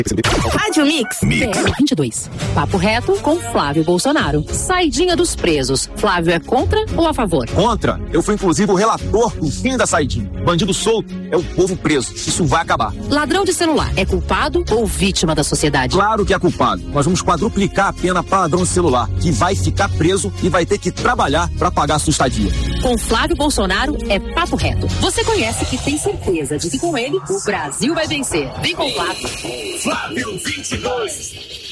Rádio Mix. BR-22. Papo reto com Flávio Bolsonaro. Saidinha dos presos. Flávio é contra ou a favor? Contra. Eu fui inclusive o relator do fim da saidinha. Bandido solto é o povo preso. Isso vai acabar. Ladrão de celular é culpado ou vítima da sociedade? Claro que é culpado. Nós vamos quadruplicar a pena para ladrão de celular, que vai ficar preso e vai ter que trabalhar para pagar a sua estadia. Com Flávio Bolsonaro é papo reto. Você conhece que tem certeza de que com ele o Brasil vai vencer. Vem com o Flávio. Flávio 22.